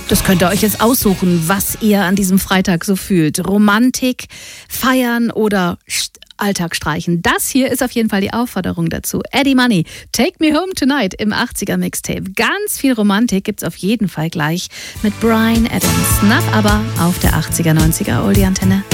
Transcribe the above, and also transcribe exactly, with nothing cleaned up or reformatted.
Das könnt ihr euch jetzt aussuchen, was ihr an diesem Freitag so fühlt. Romantik, feiern oder Alltag streichen. Das hier ist auf jeden Fall die Aufforderung dazu. Eddie Money, Take Me Home Tonight im achtziger Mixtape. Ganz viel Romantik gibt's auf jeden Fall gleich mit Bryan Adams. Nach aber auf der achtziger, neunziger Oldie Antenne.